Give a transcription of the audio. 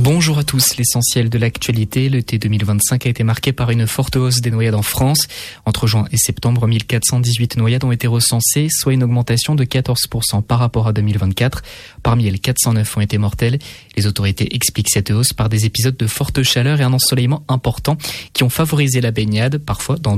Bonjour à tous, l'essentiel de l'actualité. L'été 2025 a été marqué par une forte hausse des noyades en France. Entre juin et septembre, 1418 noyades ont été recensées, soit une augmentation de 14% par rapport à 2024. Parmi elles, 409 ont été mortelles. Les autorités expliquent cette hausse par des épisodes de forte chaleur et un ensoleillement important qui ont favorisé la baignade, parfois dans